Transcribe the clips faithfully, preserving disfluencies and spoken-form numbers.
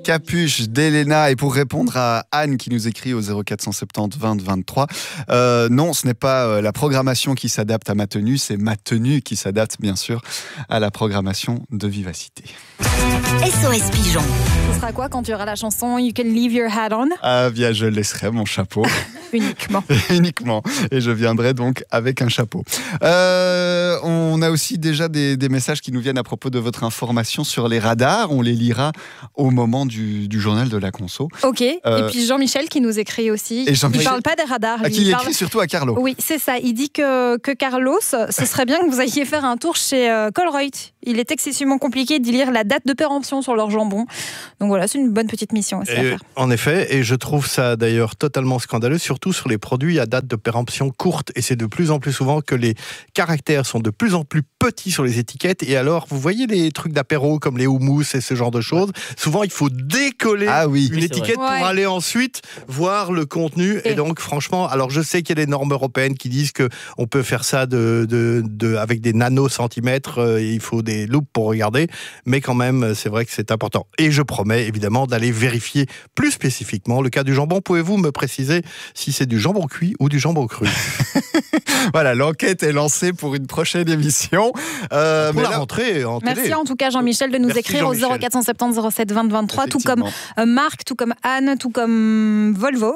Capuche d'Elena. Et pour répondre à Anne qui nous écrit au zéro quatre cent soixante-dix vingt vingt-trois, euh, non, ce n'est pas euh, la programmation qui s'adapte à ma tenue, c'est ma tenue qui s'adapte bien sûr à la programmation de Vivacité. S O S Pigeon. Ce sera quoi quand tu auras la chanson You Can Leave Your Hat On? Ah bien, je laisserai mon chapeau. Uniquement. Uniquement. Et je viendrai donc avec un chapeau. Euh, on a aussi déjà des, des messages qui nous viennent à propos de votre information sur les radars. On les lira au moment du, du journal de la conso. Ok. Euh, et puis Jean-Michel qui nous écrit aussi. Et Jean-Michel... Il ne parle pas des radars. À qui il parle... écrit surtout à Carlo. Oui, c'est ça. Il dit que, que Carlos, ce serait bien que vous alliez faire un tour chez euh, Colruyt. Il est excessivement compliqué d'y lire la date de péremption sur leur jambon. Donc voilà, c'est une bonne petite mission aussi à et, faire. En effet, et je trouve ça d'ailleurs totalement scandaleux, surtout sur les produits à date de péremption courte. Et c'est de plus en plus souvent que les caractères sont de plus en plus petits sur les étiquettes. Et alors, vous voyez les trucs d'apéro comme les houmous et ce genre de choses. Souvent, il faut décoller ah oui. une oui, étiquette vrai. pour ouais. aller ensuite voir le contenu. Et, et donc, franchement, alors je sais qu'il y a des normes européennes qui disent que on peut faire ça de, de, de, avec des nanocentimètres. Euh, et il faut des loupes pour regarder. Mais quand même, c'est vrai que c'est important. Et je promets évidemment d'aller vérifier plus spécifiquement le cas du jambon. Pouvez-vous me préciser si c'est du jambon cuit ou du jambon cru? Voilà, l'enquête est lancée pour une prochaine émission. Euh, pour la là... rentrée en Merci télé. en tout cas Jean-Michel de nous Merci écrire au zéro quatre cent soixante-dix zéro sept vingt vingt-trois, tout comme euh, Marc, tout comme Anne, tout comme Volvo.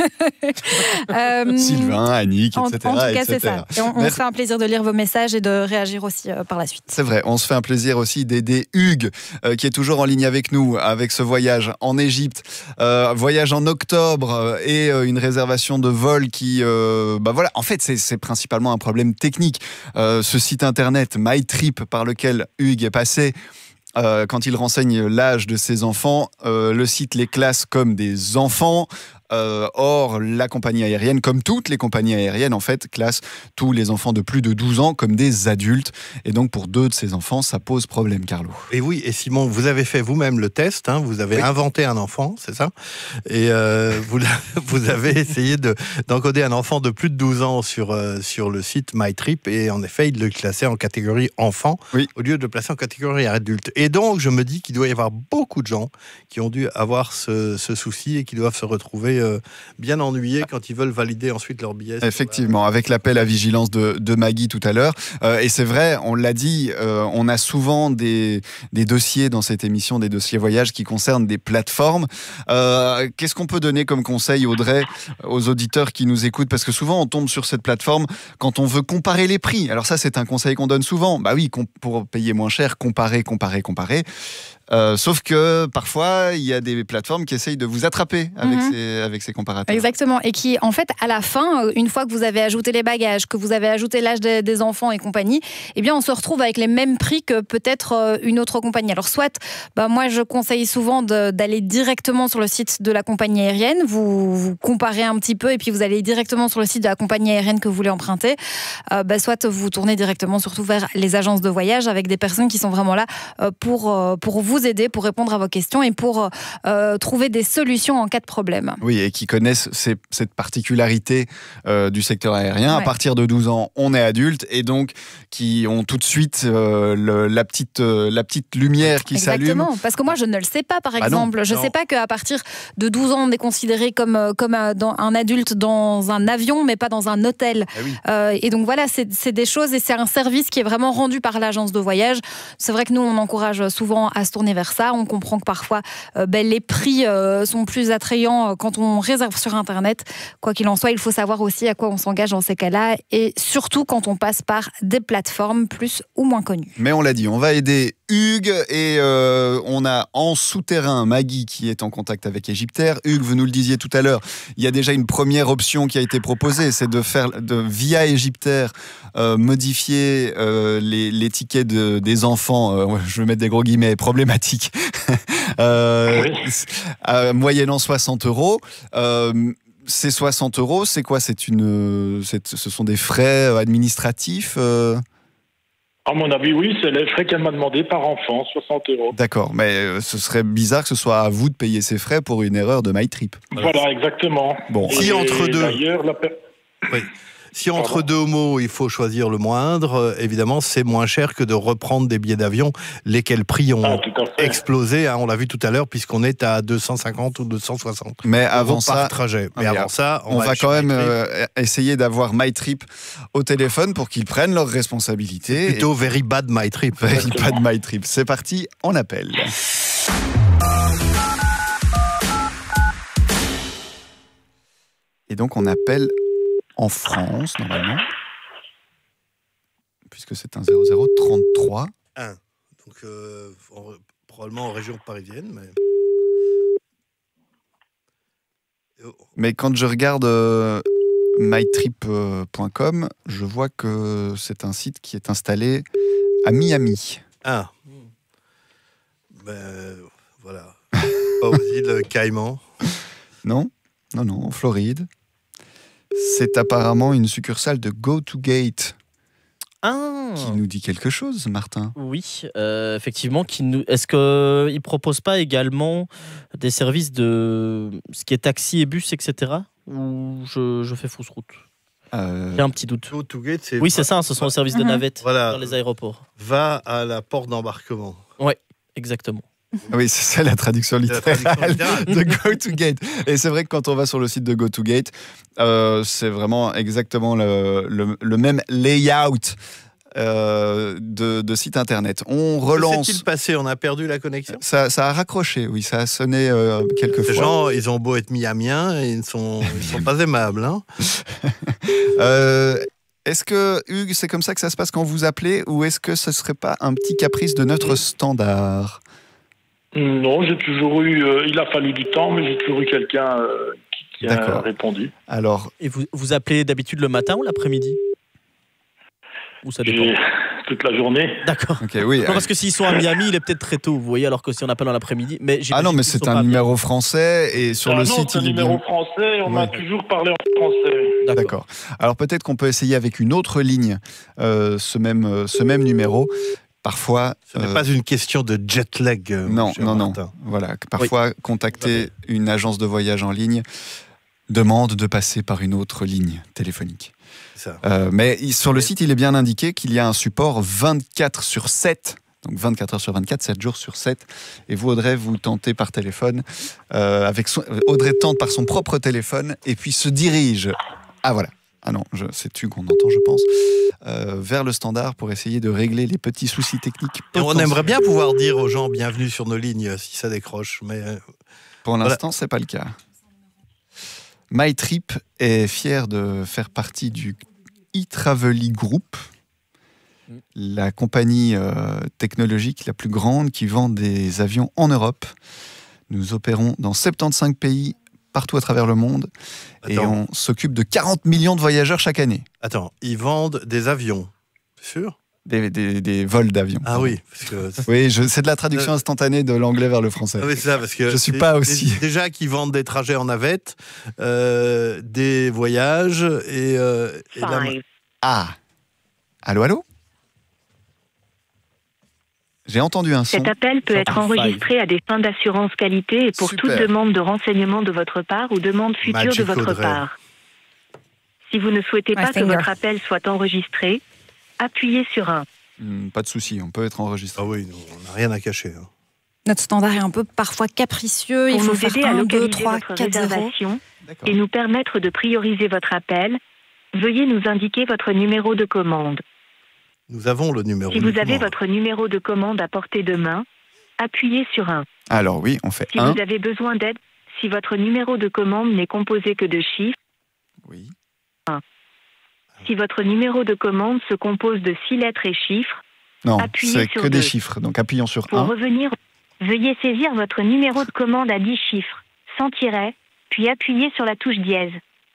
euh, Sylvain, Annick, en, et cetera. En tout cas, et cetera. c'est ça. Et on, on se fait un plaisir de lire vos messages et de réagir aussi euh, par la suite. C'est vrai, on se fait un plaisir aussi d'aider Hugues, euh, qui est toujours en ligne avec nous, avec ce voyage en Égypte, euh, voyage en octobre euh, et euh, une réservation de vol qui, euh, bah voilà, en fait, c'est, c'est principalement un problème technique. Euh, ce site internet MyTrip par lequel Hugues est passé, euh, quand il renseigne l'âge de ses enfants, euh, le site les classe comme des enfants. Euh, or, la compagnie aérienne, comme toutes les compagnies aériennes, en fait, classe tous les enfants de plus de douze ans comme des adultes. Et donc, pour deux de ces enfants, ça pose problème, Carlo. Et oui, et Simon, vous avez fait vous-même le test, hein, vous avez oui. inventé un enfant, c'est ça? Et euh, vous, vous avez essayé de, d'encoder un enfant de plus de douze ans sur, euh, sur le site MyTrip, et en effet, il le classait en catégorie enfant, oui. au lieu de le placer en catégorie adulte. Et donc, je me dis qu'il doit y avoir beaucoup de gens qui ont dû avoir ce, ce souci et qui doivent se retrouver Euh, bien ennuyés quand ils veulent valider ensuite leur billet. Effectivement, avec l'appel à vigilance de, de Maggie tout à l'heure. Euh, et c'est vrai, on l'a dit, euh, on a souvent des, des dossiers dans cette émission, des dossiers voyage qui concernent des plateformes. Euh, qu'est-ce qu'on peut donner comme conseil, Audrey, aux auditeurs qui nous écoutent? Parce que souvent, on tombe sur cette plateforme quand on veut comparer les prix. Alors ça, c'est un conseil qu'on donne souvent. Bah oui, com- pour payer moins cher, comparer, comparer, comparer. Euh, sauf que parfois, il y a des plateformes qui essayent de vous attraper avec, mmh. ces, avec ces comparateurs. Exactement. Et qui, en fait, à la fin, une fois que vous avez ajouté les bagages, que vous avez ajouté l'âge des, des enfants et compagnie, eh bien, on se retrouve avec les mêmes prix que peut-être une autre compagnie. Alors, soit, bah, moi, je conseille souvent de, d'aller directement sur le site de la compagnie aérienne. Vous, vous comparez un petit peu et puis vous allez directement sur le site de la compagnie aérienne que vous voulez emprunter. Euh, bah, soit vous tournez directement surtout vers les agences de voyage avec des personnes qui sont vraiment là euh, pour, euh, pour vous vous aider, pour répondre à vos questions et pour euh, trouver des solutions en cas de problème. Oui, et qui connaissent ces, cette particularité euh, du secteur aérien. Ouais. À partir de douze ans, on est adulte et donc qui ont tout de suite euh, le, la, petite, euh, la petite lumière qui Exactement. s'allume. Exactement, parce que moi je ne le sais pas par exemple. Ah je ne sais pas qu'à partir de douze ans, on est considéré comme, comme un, dans, un adulte dans un avion, mais pas dans un hôtel. Ah oui. euh, et donc voilà, c'est, c'est des choses et c'est un service qui est vraiment rendu par l'agence de voyage. C'est vrai que nous, on encourage souvent à se tourner vers ça. On comprend que parfois, euh, ben, les prix euh, sont plus attrayants quand on réserve sur Internet. Quoi qu'il en soit, il faut savoir aussi à quoi on s'engage dans ces cas-là et surtout quand on passe par des plateformes plus ou moins connues. Mais on l'a dit, on va aider Hugues et euh, on a en souterrain Maggie qui est en contact avec Egyptair. Hugues, vous nous le disiez tout à l'heure, il y a déjà une première option qui a été proposée, c'est de faire de, via Egyptair euh, modifier euh, les, les tickets de, des enfants, euh, je vais mettre des gros guillemets, problématiques, euh, oui. euh, moyennant soixante euros. Euh, ces soixante euros, c'est quoi? C'est une, c'est, ce sont des frais administratifs euh... À mon avis, oui, c'est les frais qu'elle m'a demandé par enfant, soixante euros. D'accord, mais euh, ce serait bizarre que ce soit à vous de payer ces frais pour une erreur de MyTrip. Voilà, exactement. Bon, si entre deux... D'ailleurs, la... Oui. Si entre Pardon deux mots, il faut choisir le moindre, euh, évidemment, c'est moins cher que de reprendre des billets d'avion, lesquels prix ont Ah, tout à fait. explosé, hein, on l'a vu tout à l'heure, puisqu'on est à deux cent cinquante ou deux cent soixante Mais euros avant par ça, trajet. Mais mais avant alors, ça, on, va chez quand même MyTrip. euh, essayer d'avoir MyTrip au téléphone pour qu'ils prennent leurs responsabilités. Plutôt very bad my trip. Et... Very bad MyTrip. C'est parti, on appelle. Et donc on appelle en France, normalement, puisque c'est un zéro zéro trente-trois. Un. Donc, euh, en- probablement en région parisienne. Mais... Mais quand je regarde euh, mytrip point com, je vois que c'est un site qui est installé à Miami. Ah. Ben, voilà. Pas aux îles Caïmans. Non, non, non, en Floride. C'est apparemment une succursale de GoToGate Ah, qui nous dit quelque chose, Martin. oui, euh, effectivement. Qui nous... Est-ce qu'ils ne proposent pas également des services de ce qui est taxi et bus, et cetera. Ou je, je fais fausse route? Euh, J'ai un petit doute. GoToGate, c'est Oui, c'est ça, ce sont les services de Mhm. navette Voilà. vers les aéroports. va à la porte d'embarquement. Exactement. oui, c'est ça la traduction C'est la traduction littérale littérale. de GoToGate. Et c'est vrai que quand on va sur le site de GoToGate, euh, c'est vraiment exactement le, le, le même layout euh, de, de site internet. On Que relance. s'est-il passé? On a perdu la connexion? Ça, ça a raccroché, oui, ça a sonné euh, quelques Ces fois. gens, ils ont beau être miamiens, ils ne sont, ils sont pas aimables. Hein. Euh, est-ce que, Hugues, c'est comme ça que ça se passe quand vous appelez, ou est-ce que ce serait pas un petit caprice de notre standard? Non, j'ai toujours eu. euh, il a fallu du temps, mais j'ai toujours eu quelqu'un euh, qui, qui a D'accord. répondu. Alors, Et vous, vous appelez d'habitude le matin ou l'après-midi? Ou ça dépend? J'ai toute la journée. D'accord. ok, oui. Non, parce que s'ils sont à Miami, il est peut-être très tôt, vous voyez, alors que si on appelle en l'après-midi. Mais Ah non, j'imagine mais qu'ils c'est sont pas un à Miami. numéro français et sur Ah le non, site c'est un il est numéro bien. français, on m'a Ouais. toujours parlé en français. D'accord. Alors peut-être qu'on peut essayer avec une autre ligne euh, ce même euh, ce même numéro. Parfois. Ce n'est euh, pas une question de jet lag. euh, Non, cher non, non. Martin. Voilà. Parfois, contacter une agence de voyage en ligne demande de passer par une autre ligne téléphonique. C'est ça. Euh, mais il- sur le site, il est bien indiqué qu'il y a un support vingt-quatre sur sept. Donc vingt-quatre heures sur vingt-quatre, sept jours sur sept. Et vous, Audrey, vous tentez par téléphone. Euh, avec son- Audrey tente par son propre téléphone et puis se dirige. Ah voilà. Ah non, je- c'est tu qu'on entend, je pense. Euh, vers le standard pour essayer de régler les petits soucis techniques. Et on potentiels. aimerait bien pouvoir dire aux gens bienvenue sur nos lignes euh, si ça décroche, mais euh, Pour l'instant, c'est pas le cas. MyTrip est fier de faire partie du e-Travely Group, la compagnie euh, technologique la plus grande qui vend des avions en Europe. Nous opérons dans soixante-quinze pays partout à travers le monde et attends, on s'occupe de quarante millions de voyageurs chaque année. attends, ils vendent des avions, c'est sûr? Des, des- des vols d'avions. Ah oui, parce que Oui, je- c'est de la traduction instantanée de l'anglais vers le français. Ah oui, c'est ça, parce que Je suis c'est- pas aussi- c'est déjà qu'ils vendent des trajets en navette, euh, des voyages et, euh, et de la- Ah, allô, allô? J'ai entendu un son. Cet appel peut être J'entends enregistré à des fins d'assurance qualité et pour Super. toute demande de renseignement de votre part ou demande future Magic de votre Audrey. part. Si vous ne souhaitez My pas que finger. votre appel soit enregistré, appuyez sur un. Hmm, pas de souci, on peut être enregistré. Ah oui, nous, on n'a rien à cacher. hein. Notre standard est un peu parfois capricieux. Il Pour faut nous faire aider à un, deux, localiser trois, votre quatre, zéro. réservation D'accord. et nous permettre de prioriser votre appel, veuillez nous indiquer votre numéro de commande. Nous avons le numéro. Si de vous avez commande. votre numéro de commande à portée de main, appuyez sur un. Alors oui, on fait Si un. vous avez besoin d'aide, si votre numéro de commande n'est composé que de chiffres, Oui. si votre numéro de commande se compose de six lettres et chiffres, Non, Appuyez c'est sur que des deux. chiffres. Donc appuyons sur pour un. revenir, veuillez saisir votre numéro de commande à dix chiffres, sans tiret, puis appuyez sur la touche dièse.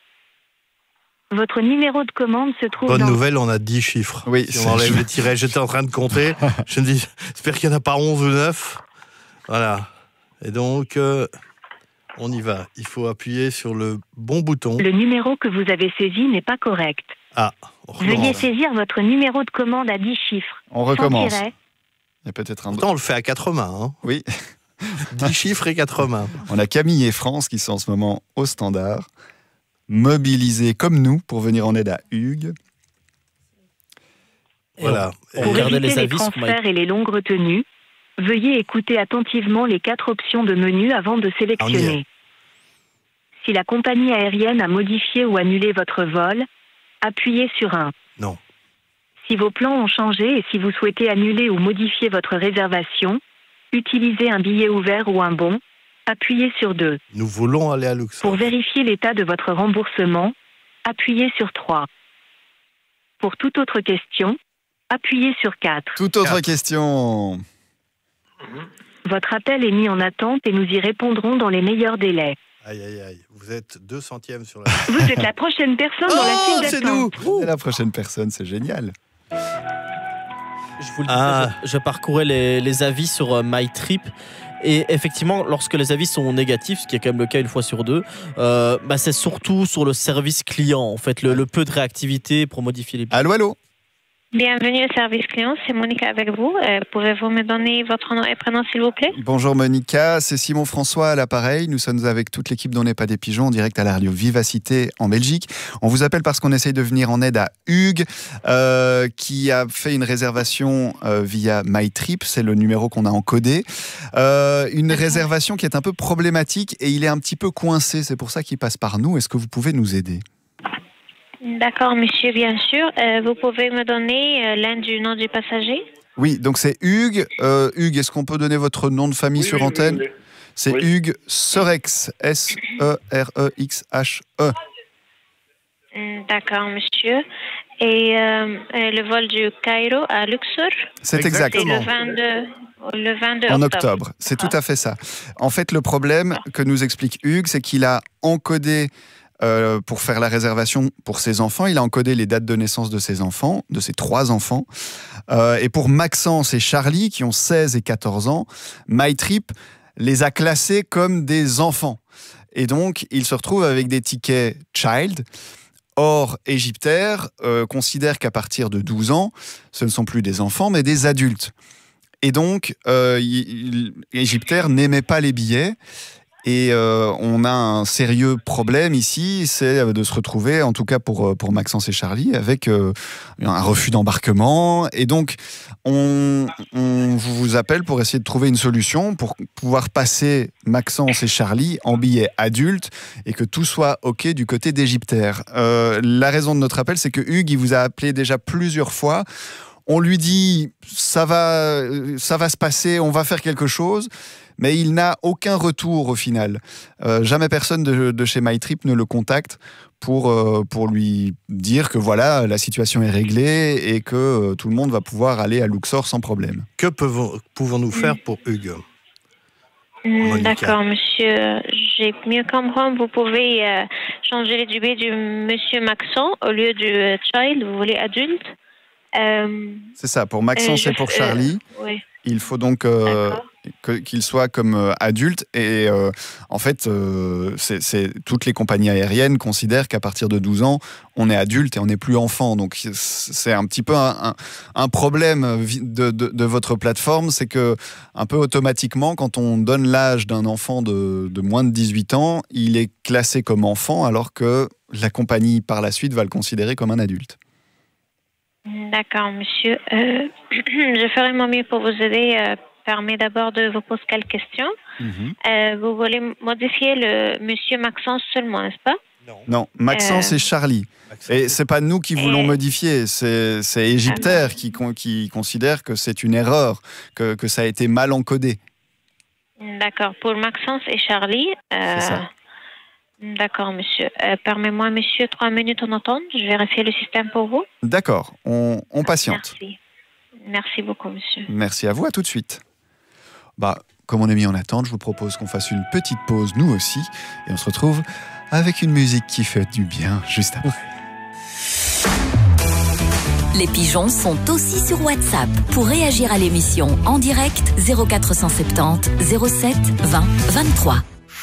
Votre numéro de commande se trouve Bonne dans... nouvelle, on a dix chiffres. Oui, si c'est- on enlève je- les tirets, j'étais en train de compter. Je me dis, j'espère qu'il n'y en a pas onze ou neuf. Voilà. Et donc, euh, on y va. Il faut appuyer sur le bon bouton. Le numéro que vous avez saisi n'est pas correct. Ah, on Veuillez recommence. saisir votre numéro de commande à dix chiffres, On sans recommence. tiret, Il y a peut-être un. Pourtant, on le fait à quatre mains. Hein. Oui. dix chiffres et quatre mains. On a Camille et France qui sont en ce moment au standard. mobilisés comme nous pour venir en aide à Hugues. Voilà. On Pour regardait éviter les les avis sur transferts et les longues retenues, veuillez écouter attentivement les quatre options de menu avant de On y sélectionner. Si la compagnie aérienne a modifié ou annulé votre vol, appuyez sur un. Non. Si vos plans ont changé et si vous souhaitez annuler ou modifier votre réservation, utilisez un billet ouvert ou un bon, appuyez sur deux. Nous voulons aller à Luxor. Pour vérifier l'état de votre remboursement, appuyez sur trois. Pour toute autre question, appuyez sur quatre. Toute autre Quatre. question. Votre appel est mis en attente et nous y répondrons dans les meilleurs délais. Aïe, aïe, aïe. Vous êtes deux centièmes sur la... Vous êtes la prochaine personne dans la Oh, file c'est nous. d'attente. Et la prochaine personne, c'est génial. Je vous le disais, Ah. je, je parcourais les, les avis sur euh, MyTrip. Et effectivement, lorsque les avis sont négatifs, ce qui est quand même le cas une fois sur deux, euh, bah c'est surtout sur le service client, en fait, le, le peu de réactivité pour modifier les billets. Allô, allô. Bienvenue au service client, c'est Monica avec vous. Euh, Pouvez-vous me donner votre nom et prénom s'il vous plaît? Bonjour Monica, c'est Simon François à l'appareil. Nous sommes avec toute l'équipe d'On n'est pas des pigeons en direct à la radio Vivacité en Belgique. On vous appelle parce qu'on essaye de venir en aide à Hugues euh, qui a fait une réservation euh, via MyTrip, c'est le numéro qu'on a encodé. Euh, une réservation qui est un peu problématique et il est un petit peu coincé, c'est pour ça qu'il passe par nous. Est-ce que vous pouvez nous aider ? D'accord, monsieur, bien sûr. Euh, vous pouvez me donner euh, l'un du nom du passager? Oui, donc c'est Hugues. Euh, Hugues, est-ce qu'on peut donner votre nom de famille Oui, sur oui, antenne ? oui, oui. C'est Oui. Hugues Serex, S E R E X H E. Hmm, D'accord, monsieur. Et euh, euh, le vol du Cairo à Luxor, C'est exact. c'est le Comment vingt-deux, le vingt-deux En octobre. octobre, c'est tout à fait ça. En fait, le problème que nous explique Hugues, c'est qu'il a encodé, euh, pour faire la réservation pour ses enfants, il a encodé les dates de naissance de ses enfants, de ses trois enfants. Euh, et pour Maxence et Charlie, qui ont seize et quatorze ans, MyTrip les a classés comme des enfants. Et donc, il se retrouve avec des tickets child. Or, Égyptaire euh, considère qu'à partir de douze ans, ce ne sont plus des enfants, mais des adultes. Et donc, euh, il- il- Égyptaire n'aimait pas les billets. Et euh, on a un sérieux problème ici, c'est de se retrouver, en tout cas pour, pour Maxence et Charlie, avec euh, un refus d'embarquement. Et donc, on, on vous appelle pour essayer de trouver une solution pour pouvoir passer Maxence et Charlie en billets adultes et que tout soit OK du côté d'Égyptaire. Euh, la raison de notre appel, c'est que Hugues, il vous a appelé déjà plusieurs fois. On lui dit, ça va, ça va se passer, on va faire quelque chose. Mais il n'a aucun retour au final. Euh, jamais personne de, de chez MyTrip ne le contacte pour, euh, pour lui dire que voilà, la situation est réglée et que euh, tout le monde va pouvoir aller à Luxor sans problème. Que pouvons- pouvons-nous faire pour Hugues? Hmm, Monica. D'accord, monsieur. J'ai mieux comprendre. Vous pouvez euh, changer les billets du monsieur Maxon au lieu du euh, child. Vous voulez adulte. Euh, C'est ça, pour Maxence euh, et pour je- Charlie, euh, oui. il faut donc euh, D'accord. que- qu'il soit comme euh, adulte. Et euh, en fait, euh, c'est, c'est- toutes les compagnies aériennes considèrent qu'à partir de douze ans, on est adulte et on n'est plus enfant. Donc c'est un petit peu un, un- un problème vi- de, de- de votre plateforme, c'est que un peu automatiquement, quand on donne l'âge d'un enfant de, de moins de dix-huit ans, il est classé comme enfant alors que la compagnie par la suite va le considérer comme un adulte. D'accord, monsieur. Euh, je ferai mon mieux pour vous aider. Euh, permets d'abord de vous poser quelques questions. Euh, vous voulez modifier le monsieur Maxence seulement, n'est-ce pas? Non, Maxence Euh, et Charlie. Et c'est pas nous qui voulons Et- modifier, c'est c'est Égyptaire qui, con- qui considère que c'est une erreur, que, que ça a été mal encodé. D'accord. Pour Maxence et Charlie. euh, C'est ça. D'accord, monsieur. Euh, Permets-moi, monsieur, trois minutes en attente. Je vais vérifier le système pour vous. D'accord, on, on patiente. Merci. Merci beaucoup, monsieur. Merci à vous, à tout de suite. Bah, comme on est mis en attente, je vous propose qu'on fasse une petite pause, nous aussi, et on se retrouve avec une musique qui fait du bien juste après. Les pigeons sont aussi sur WhatsApp. Pour réagir à l'émission en direct, zéro quatre cent soixante-dix zéro sept vingt vingt-trois.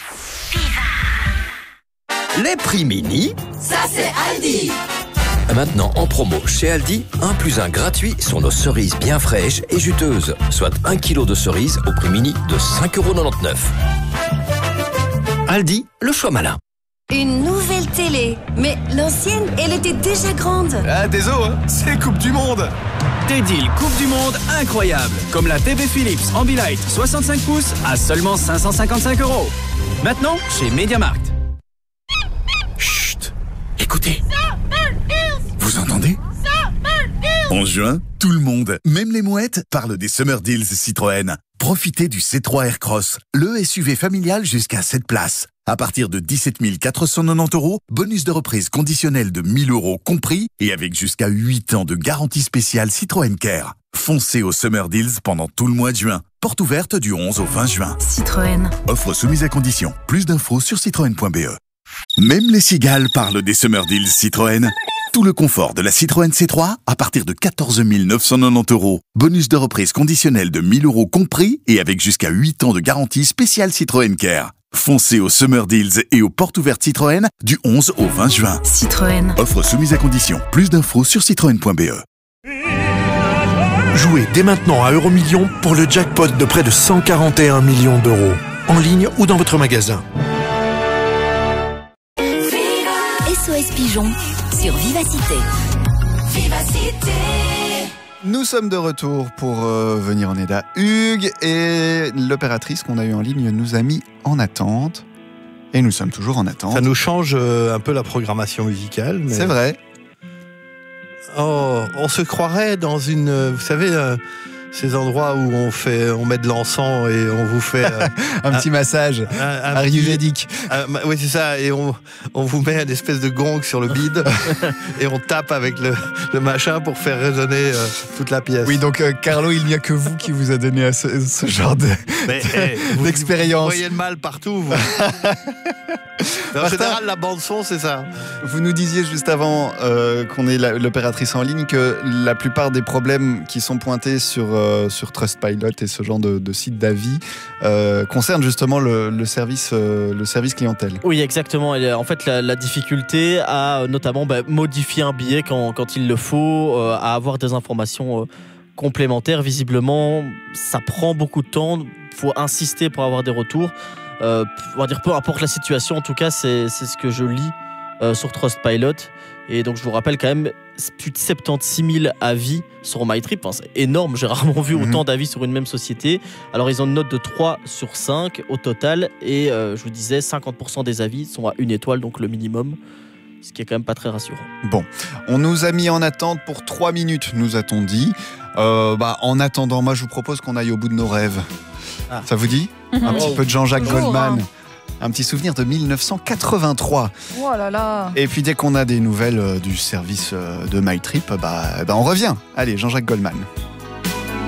Les prix mini. Ça, c'est Aldi. Maintenant en promo chez Aldi, un plus un gratuit sur nos cerises bien fraîches et juteuses. Soit un kilo de cerises au prix mini de cinq euros quatre-vingt-dix-neuf. Aldi, le choix malin. Une nouvelle télé. Mais l'ancienne, elle était déjà grande. Ah, désolé, hein, c'est Coupe du Monde. Des deals Coupe du Monde incroyables, comme la T V Philips Ambilight soixante-cinq pouces à seulement cinq cent cinquante-cinq euros. Maintenant, chez MediaMarkt. Chut, écoutez. Vous entendez ? En juin, tout le monde, même les mouettes, parle des Summer Deals Citroën. Profitez du C trois Aircross, le S U V familial jusqu'à sept places. À partir de dix-sept mille quatre cent quatre-vingt-dix euros, bonus de reprise conditionnel de mille euros compris et avec jusqu'à huit ans de garantie spéciale Citroën Care. Foncez aux Summer Deals pendant tout le mois de juin. Porte ouverte du onze au vingt juin. Citroën. Offre soumise à condition. Plus d'infos sur citroën point b e. Même les cigales parlent des Summer Deals Citroën. Tout le confort de la Citroën C trois à partir de quatorze mille neuf cent quatre-vingt-dix euros. Bonus de reprise conditionnel de mille euros compris et avec jusqu'à huit ans de garantie spéciale Citroën Care. Foncez aux Summer Deals et aux portes ouvertes Citroën du onze au vingt juin. Citroën. Offre soumise à condition. Plus d'infos sur citroën point b e. Jouez dès maintenant à Euromillions pour le jackpot de près de cent quarante et un millions d'euros. En ligne ou dans votre magasin. S O S Pigeon sur Vivacité. Vivacité. Nous sommes de retour pour euh, venir en aide à Hugues et l'opératrice qu'on a eu en ligne nous a mis en attente. Et nous sommes toujours en attente. Ça nous change euh, un peu la programmation musicale. Mais... C'est vrai. Oh, on se croirait dans une... Euh, vous savez... Euh, ces endroits où on fait, on met de l'encens et on vous fait euh, un petit massage ayurvédique. Oui, c'est ça. Et on, on vous met une espèce de gong sur le bide et on tape avec le, le machin pour faire résonner euh, toute la pièce. Oui, donc euh, Carlo, il n'y a que vous qui vous a donné à ce, ce genre de, Mais, hey, vous, d'expérience. Vous voyez le mal partout, vous. En Martin, général, la bande-son, c'est ça. Vous nous disiez juste avant euh, qu'on ait la, l'opératrice en ligne que la plupart des problèmes qui sont pointés sur... Euh, sur Trustpilot et ce genre de, de site d'avis euh, concerne justement le, le, service, euh, le service clientèle. Oui, exactement. En fait, la, la difficulté à notamment bah, modifier un billet quand, quand il le faut, euh, à avoir des informations euh, complémentaires. Visiblement, ça prend beaucoup de temps. Il faut insister pour avoir des retours. Euh, on va dire peu importe la situation, en tout cas, c'est, c'est ce que je lis euh, sur Trustpilot. Et donc, je vous rappelle quand même, plus de soixante-seize mille avis sur MyTrip. Enfin, c'est énorme, j'ai rarement vu autant mmh. d'avis sur une même société. Alors, ils ont une note de trois sur cinq au total. Et euh, je vous disais, cinquante pour cent des avis sont à une étoile, donc le minimum. Ce qui est quand même pas très rassurant. Bon, on nous a mis en attente pour trois minutes, nous a-t-on dit. Euh, bah, en attendant, moi, je vous propose qu'on aille au bout de nos rêves. Ah. Ça vous dit ? mmh. Un petit peu de Jean-Jacques Bonjour, Goldman. Hein. Un petit souvenir de mille neuf cent quatre-vingt-trois. Oh là là. Et puis dès qu'on a des nouvelles euh, du service euh, de MyTrip, bah, bah on revient. Allez, Jean-Jacques Goldman.